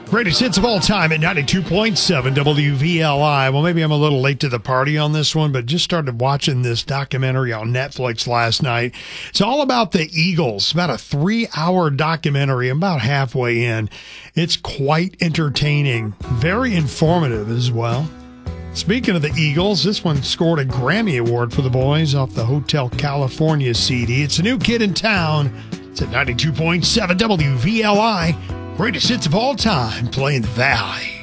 Greatest hits of all time at 92.7 WVLI. Well, maybe I'm a little late to the party on this one, but just started watching this documentary on Netflix last night. It's all about the Eagles, about a 3-hour documentary. I'm about halfway in. It's quite entertaining, very informative as well. Speaking of the Eagles, this one scored a Grammy Award for the boys off the Hotel California CD. It's a new kid in town. It's at 92.7 WVLI. Greatest hits of all time, playing the Valley.